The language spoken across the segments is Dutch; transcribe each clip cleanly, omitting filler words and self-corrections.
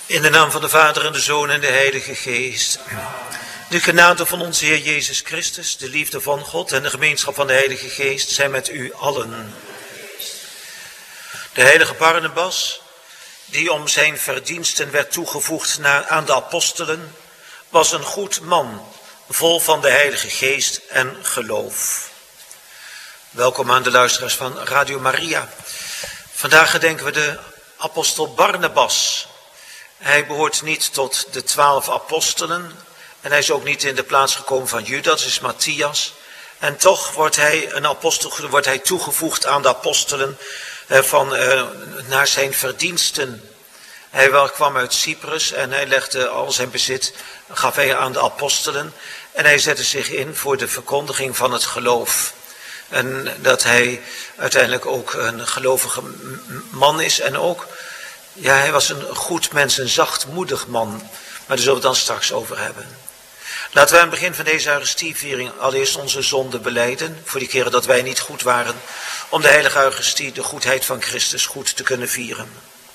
In de naam van de Vader en de Zoon en de Heilige Geest. De genade van onze Heer Jezus Christus, de liefde van God en de gemeenschap van de Heilige Geest zijn met u allen. De heilige Barnabas, die om zijn verdiensten werd toegevoegd aan de apostelen, was een goed man, vol van de Heilige Geest en geloof. Welkom aan de luisteraars van Radio Maria. Vandaag gedenken we de apostel Barnabas. Hij behoort niet tot de 12 apostelen en hij is ook niet in de plaats gekomen van Judas, dat is Matthias. En toch wordt hij toegevoegd aan de apostelen naar zijn verdiensten. Hij kwam uit Cyprus en hij legde al zijn bezit, gaf hij aan de apostelen. En hij zette zich in voor de verkondiging van het geloof. En dat hij uiteindelijk ook een gelovige man is en ook, ja, hij was een goed mens, een zachtmoedig man. Maar daar zullen we het dan straks over hebben. Laten we aan het begin van deze Eucharistieviering allereerst onze zonde belijden, voor die keren dat wij niet goed waren, om de heilige Eucharistie, de goedheid van Christus, goed te kunnen vieren.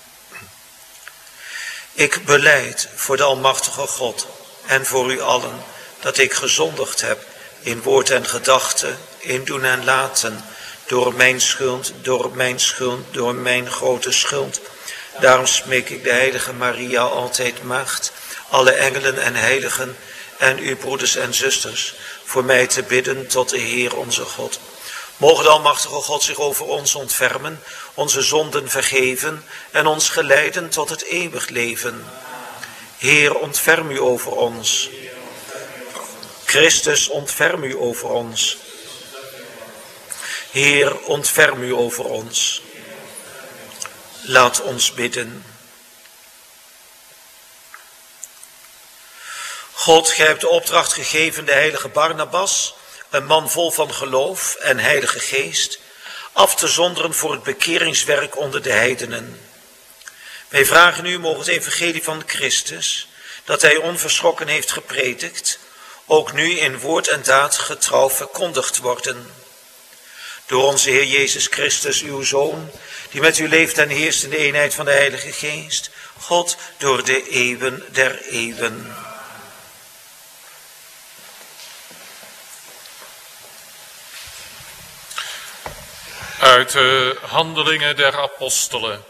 Ik belijd voor de Almachtige God en voor u allen, dat ik gezondigd heb in woord en gedachte, in doen en laten, door mijn schuld, door mijn grote schuld. Daarom smeek ik de heilige Maria, altijd maagd, alle engelen en heiligen en uw broeders en zusters, voor mij te bidden tot de Heer onze God. Mogen de Almachtige God zich over ons ontfermen, onze zonden vergeven en ons geleiden tot het eeuwig leven. Heer, ontferm u over ons. Christus, ontferm u over ons. Heer, ontferm u over ons. Laat ons bidden. God, gij hebt de opdracht gegeven de heilige Barnabas, een man vol van geloof en heilige geest, af te zonderen voor het bekeringswerk onder de heidenen. Wij vragen u, mogen het evangelie van Christus, dat hij onverschrokken heeft gepredikt, ook nu in woord en daad getrouw verkondigd worden. Door onze Heer Jezus Christus, uw Zoon, die met u leeft en heerst in de eenheid van de Heilige Geest, God door de eeuwen der eeuwen. Uit de Handelingen der Apostelen.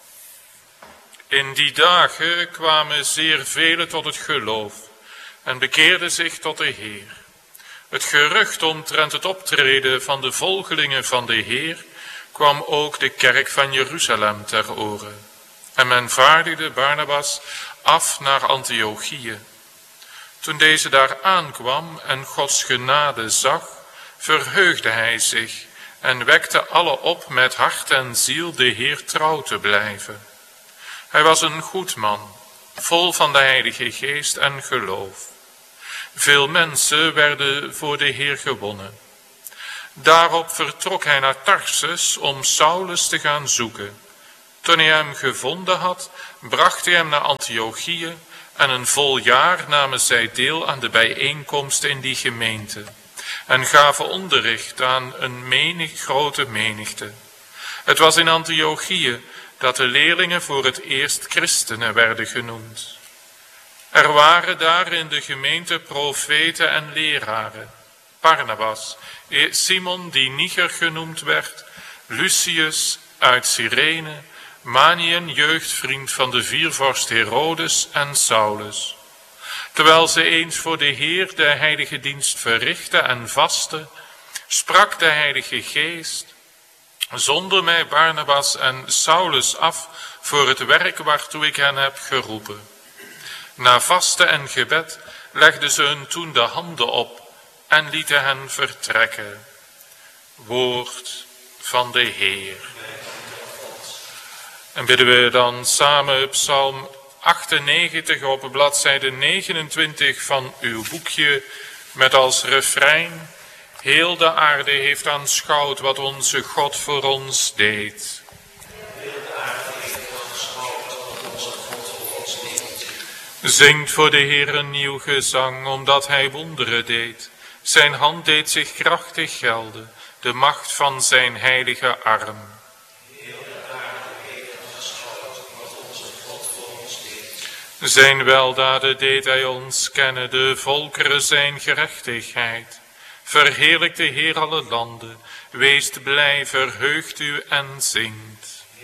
In die dagen kwamen zeer velen tot het geloof en bekeerden zich tot de Heer. Het gerucht omtrent het optreden van de volgelingen van de Heer kwam ook de kerk van Jeruzalem ter oren. En men vaardigde Barnabas af naar Antiochië. Toen deze daar aankwam en Gods genade zag, verheugde hij zich en wekte alle op met hart en ziel de Heer trouw te blijven. Hij was een goed man, vol van de Heilige Geest en geloof. Veel mensen werden voor de Heer gewonnen. Daarop vertrok hij naar Tarsus om Saulus te gaan zoeken. Toen hij hem gevonden had, bracht hij hem naar Antiochië en een vol jaar namen zij deel aan de bijeenkomst in die gemeente en gaven onderricht aan een grote menigte. Het was in Antiochië dat de leerlingen voor het eerst christenen werden genoemd. Er waren daar in de gemeente profeten en leraren: Barnabas, Simon die Niger genoemd werd, Lucius uit Cyrene, Manaen, jeugdvriend van de viervorst Herodes en Saulus. Terwijl ze eens voor de Heer de heilige dienst verrichtten en vasten, sprak de Heilige Geest: zonder mij Barnabas en Saulus af voor het werk waartoe ik hen heb geroepen. Na vasten en gebed legden ze hun toen de handen op en lieten hen vertrekken. Woord van de Heer. En bidden we dan samen Psalm 98 op bladzijde 29 van uw boekje met als refrein: heel de aarde heeft aanschouwd wat onze God voor ons deed. Zingt voor de Heer een nieuw gezang, omdat hij wonderen deed. Zijn hand deed zich krachtig gelden, de macht van zijn heilige arm. Zijn weldaden deed hij ons kennen, de volkeren zijn gerechtigheid. Verheerlijk de Heer alle landen, weest blij, verheugt u en zingt.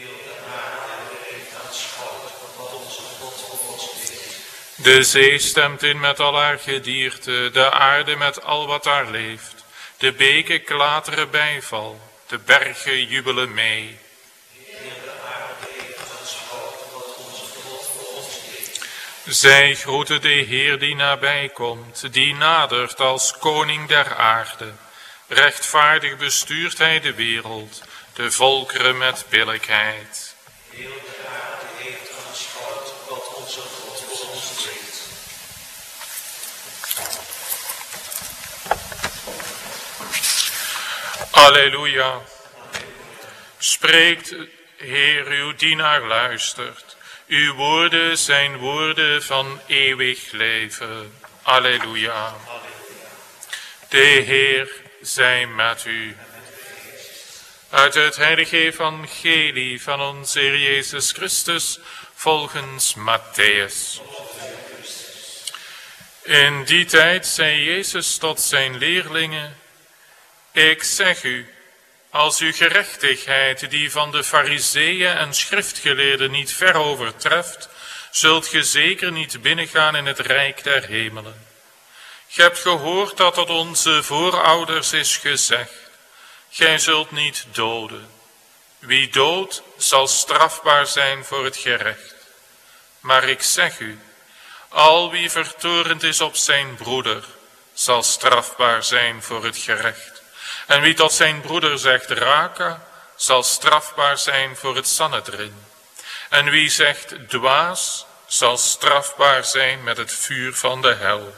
De zee stemt in met al haar gedierte, de aarde met al wat daar leeft. De beken klateren bijval, de bergen jubelen mee. Zij groeten de Heer die nabij komt, die nadert als koning der aarde. Rechtvaardig bestuurt hij de wereld, de volkeren met billijkheid. Heel de aarde heeft aanschouwd wat onze God voor ons deed. Alleluia. Spreekt, Heer, uw dienaar luistert. Uw woorden zijn woorden van eeuwig leven. Alleluia. De Heer zij met u. Uit het heilige evangelie van onze Heer Jezus Christus volgens Matthäus. In die tijd zei Jezus tot zijn leerlingen: Ik zeg u, als uw gerechtigheid die van de Farizeeën en schriftgeleerden niet ver overtreft, zult ge zeker niet binnengaan in het rijk der hemelen. Ge hebt gehoord dat tot onze voorouders is gezegd: Gij zult niet doden. Wie doodt, zal strafbaar zijn voor het gerecht. Maar ik zeg u, al wie vertorend is op zijn broeder, zal strafbaar zijn voor het gerecht. En wie tot zijn broeder zegt raka, zal strafbaar zijn voor het Sanhedrin. En wie zegt dwaas, zal strafbaar zijn met het vuur van de hel.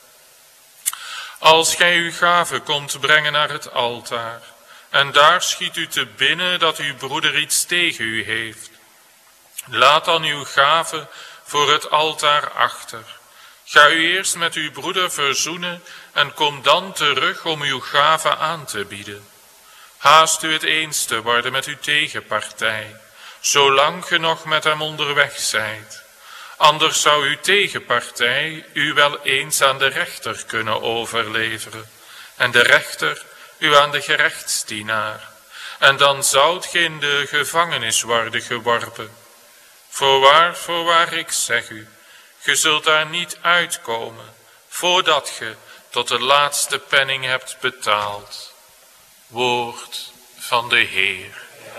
Als gij uw gave komt brengen naar het altaar, en daar schiet u te binnen dat uw broeder iets tegen u heeft, laat dan uw gave voor het altaar achter. Ga u eerst met uw broeder verzoenen en kom dan terug om uw gave aan te bieden. Haast u het eens te worden met uw tegenpartij, zolang ge nog met hem onderweg zijt. Anders zou uw tegenpartij u wel eens aan de rechter kunnen overleveren, en de rechter u aan de gerechtsdienaar. En dan zoudt ge in de gevangenis worden geworpen. Voorwaar, ik zeg u, ge zult daar niet uitkomen, voordat ge tot de laatste penning hebt betaald. Woord van de Heer.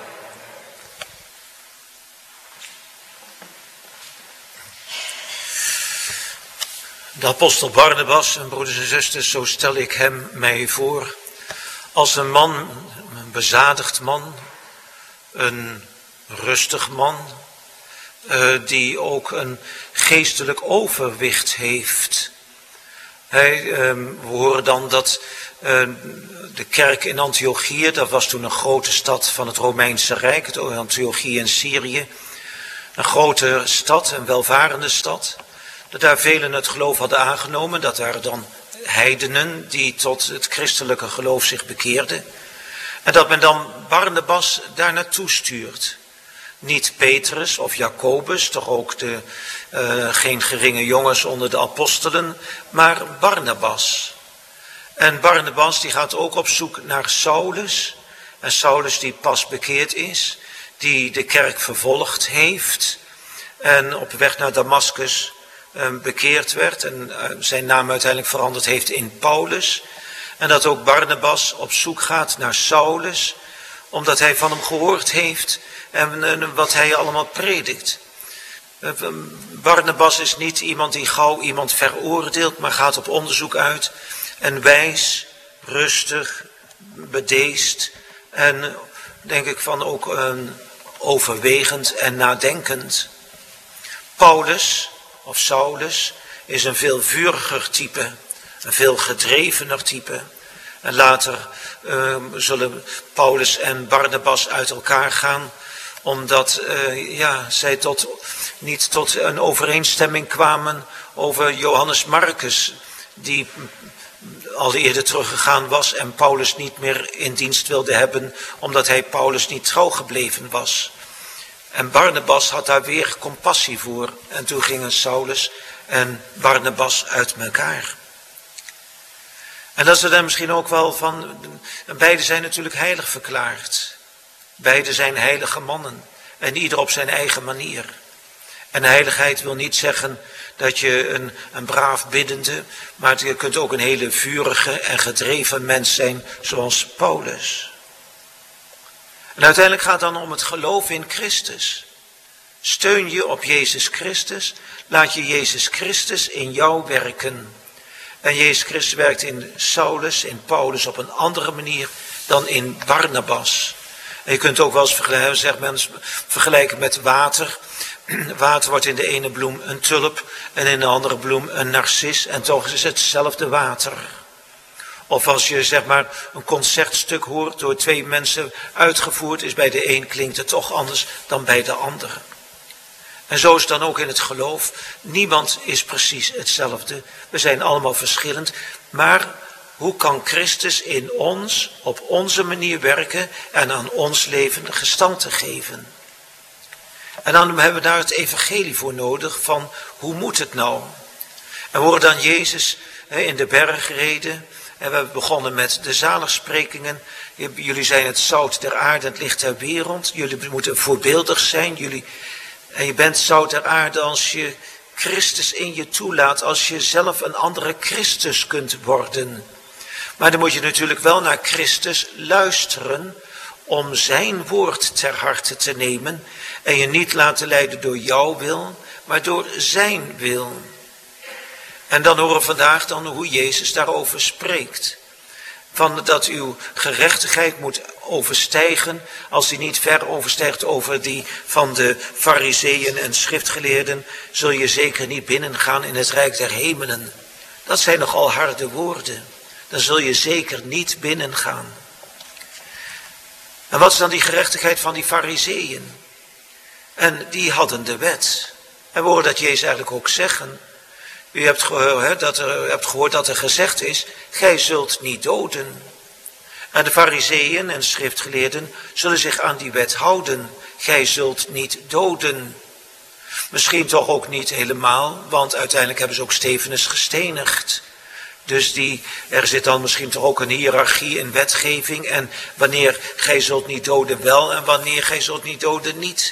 De apostel Barnabas, en broeders en zusters, zo stel ik hem mij voor, als een man, een bezadigd man, een rustig man, die ook een geestelijk overwicht heeft. We horen dan dat de kerk in Antiochië, dat was toen een grote stad van het Romeinse Rijk, het Antiochië in Syrië, een grote stad, een welvarende stad, dat daar velen het geloof hadden aangenomen, dat daar dan heidenen die tot het christelijke geloof zich bekeerden, en dat men dan Barnabas daar naartoe stuurt. Niet Petrus of Jacobus, toch ook geen geringe jongens onder de apostelen, maar Barnabas. En Barnabas die gaat ook op zoek naar Saulus. En Saulus die pas bekeerd is, die de kerk vervolgd heeft en op weg naar Damascus bekeerd werd en zijn naam uiteindelijk veranderd heeft in Paulus. En dat ook Barnabas op zoek gaat naar Saulus, omdat hij van hem gehoord heeft en wat hij allemaal predikt. Barnabas is niet iemand die gauw iemand veroordeelt, maar gaat op onderzoek uit. En wijs, rustig, bedeesd en denk ik van ook overwegend en nadenkend. Paulus of Saulus is een veel vuriger type, een veel gedrevener type. En later zullen Paulus en Barnabas uit elkaar gaan, omdat zij niet tot een overeenstemming kwamen over Johannes Marcus, die al eerder teruggegaan was en Paulus niet meer in dienst wilde hebben, omdat hij Paulus niet trouw gebleven was. En Barnabas had daar weer compassie voor. En toen gingen Saulus en Barnabas uit elkaar. En dat is er dan misschien ook wel van, beide zijn natuurlijk heilig verklaard. Beide zijn heilige mannen. En ieder op zijn eigen manier. En heiligheid wil niet zeggen dat je een braaf biddende, maar je kunt ook een hele vurige en gedreven mens zijn, zoals Paulus. En uiteindelijk gaat het dan om het geloof in Christus. Steun je op Jezus Christus, laat je Jezus Christus in jou werken. En Jezus Christus werkt in Saulus, in Paulus op een andere manier dan in Barnabas. En je kunt ook wel eens vergelijken met water. Water wordt in de ene bloem een tulp en in de andere bloem een narcis. En toch is het hetzelfde water. Of als je zeg maar een concertstuk hoort door twee mensen uitgevoerd, is bij de een klinkt het toch anders dan bij de ander. En zo is het dan ook in het geloof. Niemand is precies hetzelfde. We zijn allemaal verschillend. Maar hoe kan Christus in ons op onze manier werken en aan ons leven gestalte geven? En dan hebben we daar het evangelie voor nodig van hoe moet het nou? En we horen dan Jezus in de bergreden. En we hebben begonnen met de zaligsprekingen. Jullie zijn het zout der aarde en het licht der wereld. Jullie moeten voorbeeldig zijn. En je bent zout der aarde als je Christus in je toelaat. Als je zelf een andere Christus kunt worden. Maar dan moet je natuurlijk wel naar Christus luisteren om zijn woord ter harte te nemen. En je niet laten leiden door jouw wil, maar door zijn wil. En dan horen we vandaag dan hoe Jezus daarover spreekt. Van dat uw gerechtigheid moet overstijgen, als die niet ver overstijgt over die van de Farizeeën en schriftgeleerden, zul je zeker niet binnengaan in het rijk der hemelen. Dat zijn nogal harde woorden. Dan zul je zeker niet binnengaan. En wat is dan die gerechtigheid van die Farizeeën? En die hadden de wet. En we horen dat Jezus eigenlijk ook zeggen. U hebt gehoord dat er gezegd is, gij zult niet doden. En de Farizeeën en de schriftgeleerden zullen zich aan die wet houden. Gij zult niet doden. Misschien toch ook niet helemaal, want uiteindelijk hebben ze ook Stefanus gestenigd. Dus er zit dan misschien toch ook een hiërarchie in wetgeving. En wanneer gij zult niet doden wel en wanneer gij zult niet doden niet.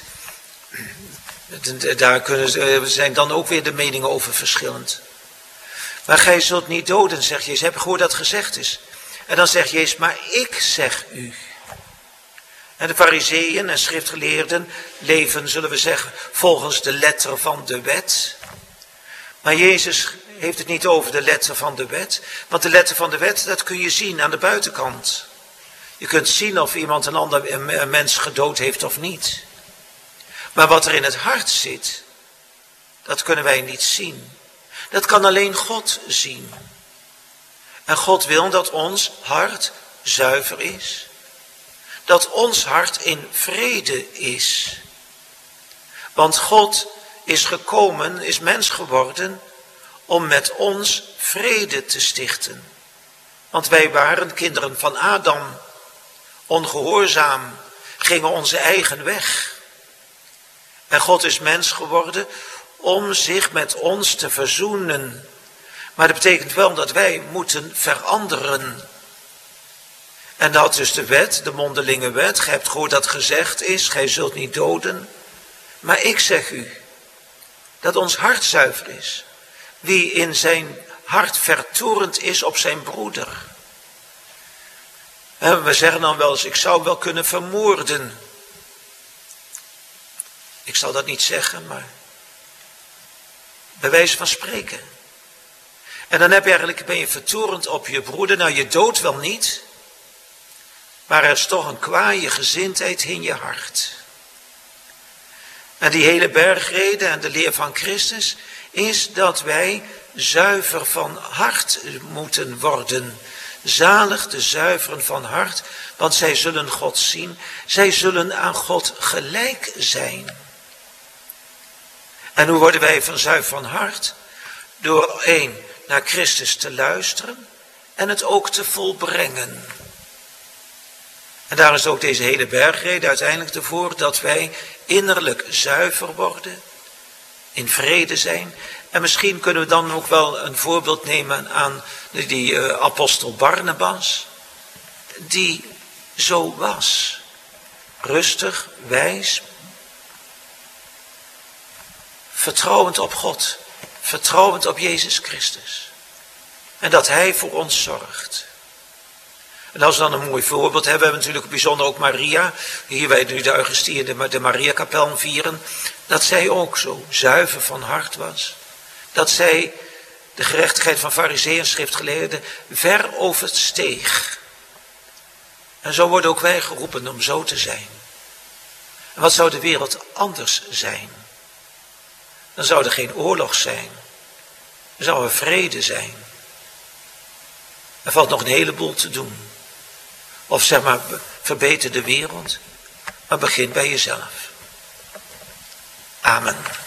Daar zijn dan ook weer de meningen over verschillend. Maar gij zult niet doden, zegt Jezus. Heb je gehoord dat het gezegd is? En dan zegt Jezus, maar ik zeg u. En de Farizeeën en schriftgeleerden leven, zullen we zeggen, volgens de letter van de wet. Maar Jezus heeft het niet over de letter van de wet. Want de letter van de wet, dat kun je zien aan de buitenkant. Je kunt zien of iemand een mens gedood heeft of niet. Maar wat er in het hart zit, dat kunnen wij niet zien. Dat kan alleen God zien. En God wil dat ons hart zuiver is. Dat ons hart in vrede is. Want God is gekomen, is mens geworden, om met ons vrede te stichten. Want wij waren kinderen van Adam, ongehoorzaam, gingen onze eigen weg. En God is mens geworden om zich met ons te verzoenen. Maar dat betekent wel dat wij moeten veranderen. En dat is de wet, de mondelinge wet. Gij hebt gehoord dat gezegd is, gij zult niet doden. Maar ik zeg u, dat ons hart zuiver is. Wie in zijn hart vertoornd is op zijn broeder. En we zeggen dan wel eens, ik zou wel kunnen vermoorden. Ik zal dat niet zeggen, maar bij wijze van spreken. En dan ben je vertoornd op je broeder. Nou, je doodt wel niet, maar er is toch een kwaaie gezindheid in je hart. En die hele bergrede en de leer van Christus is dat wij zuiver van hart moeten worden. Zalig de zuiveren van hart, want zij zullen God zien. Zij zullen aan God gelijk zijn. En hoe worden wij van zuiver van hart? Door naar Christus te luisteren en het ook te volbrengen. En daar is ook deze hele bergrede uiteindelijk ervoor dat wij innerlijk zuiver worden, in vrede zijn. En misschien kunnen we dan ook wel een voorbeeld nemen aan die apostel Barnabas, die zo was. Rustig, wijs, vertrouwend op God, vertrouwend op Jezus Christus. En dat Hij voor ons zorgt. En als we dan een mooi voorbeeld hebben, we natuurlijk bijzonder ook Maria, hier wij nu de Eucharistie en de Mariakapel vieren, dat zij ook zo zuiver van hart was. Dat zij de gerechtigheid van farizeeën en schriftgeleerden ver oversteeg. En zo worden ook wij geroepen om zo te zijn. En wat zou de wereld anders zijn? Dan zou er geen oorlog zijn. Dan zou er vrede zijn. Er valt nog een heleboel te doen. Of zeg maar, verbeter de wereld, maar begin bij jezelf. Amen.